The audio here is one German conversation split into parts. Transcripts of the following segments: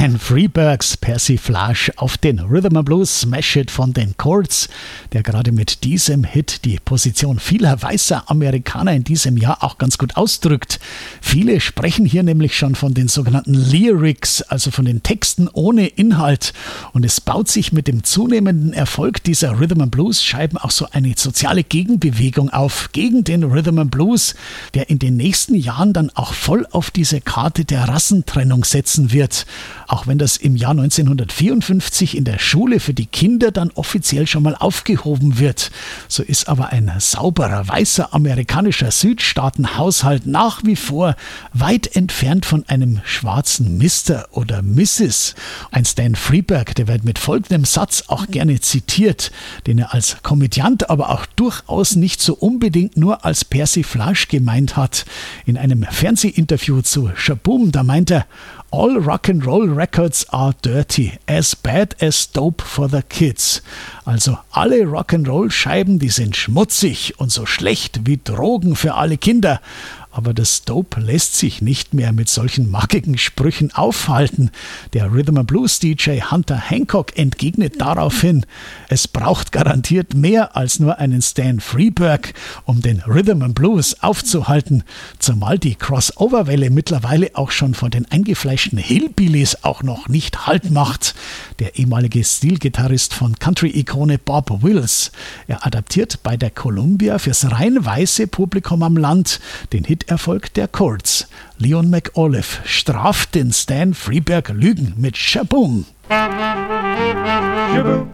Stan Frebergs Persiflage auf den Rhythm and Blues Smash It von den Chords, der gerade mit diesem Hit die Position vieler weißer Amerikaner in diesem Jahr auch ganz gut ausdrückt. Viele sprechen hier nämlich schon von den sogenannten Lyrics, also von den Texten ohne Inhalt. Und es baut sich mit dem zunehmenden Erfolg dieser Rhythm and Blues Scheiben auch so eine soziale Gegenbewegung auf, gegen den Rhythm and Blues, der in den nächsten Jahren dann auch voll auf diese Karte der Rassentrennung setzen wird. Auch wenn das im Jahr 1954 in der Schule für die Kinder dann offiziell schon mal aufgehoben wird. So ist aber ein sauberer, weißer amerikanischer Südstaatenhaushalt nach wie vor weit entfernt von einem schwarzen Mr. oder Mrs. Ein Stan Freberg, der wird mit folgendem Satz auch gerne zitiert, den er als Komödiant, aber auch durchaus nicht so unbedingt nur als Persiflage gemeint hat. In einem Fernsehinterview zu Shaboom, da meint er: All Rock'n'Roll Records are dirty, as bad as dope for the kids. Also alle Rock'n'Roll-Scheiben, die sind schmutzig und so schlecht wie Drogen für alle Kinder. Aber das Dope lässt sich nicht mehr mit solchen markigen Sprüchen aufhalten. Der Rhythm and Blues DJ Hunter Hancock entgegnet daraufhin: Es braucht garantiert mehr als nur einen Stan Freberg, um den Rhythm and Blues aufzuhalten. Zumal die Crossover-Welle mittlerweile auch schon von den eingefleischten Hillbillies auch noch nicht Halt macht. Der ehemalige Stilgitarrist von Country-Ikone Bob Wills. Er adaptiert bei der Columbia fürs rein weiße Publikum am Land den Hit-Erfolg der Chords. Leon McAuliffe straft den Stan Freberg Lügen mit Shaboom. Shaboom.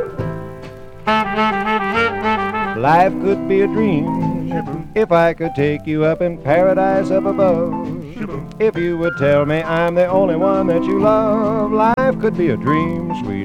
Life could be a dream, Shaboom, if I could take you up in paradise up above. Shaboom. If you would tell me I'm the only one that you love, life could be a dream, sweet